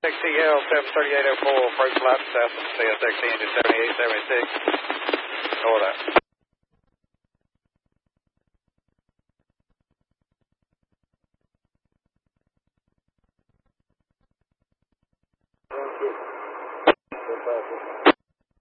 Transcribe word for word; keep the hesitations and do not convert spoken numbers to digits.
X T L seven thirty-eight oh four, approach flight south of C S X engine seventy-eight seventy-six. Over that. Thank you.